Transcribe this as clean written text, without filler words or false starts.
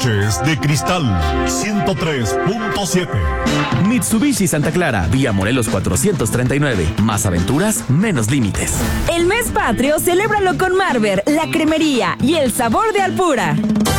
De Cristal 103.7. Mitsubishi Santa Clara, vía Morelos 439. Más aventuras, menos límites. El mes patrio, celébralo con Marber, la cremería y el sabor de Alpura.